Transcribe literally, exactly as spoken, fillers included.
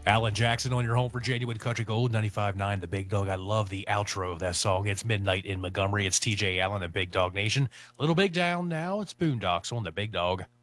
Alan Jackson on your home for Genuine Country Gold, ninety-five point nine The Big Dog. I love the outro of that song. It's Midnight in Montgomery. It's T J Allen and Big Dog Nation. Little Big Down now. It's Boondocks on The Big Dog.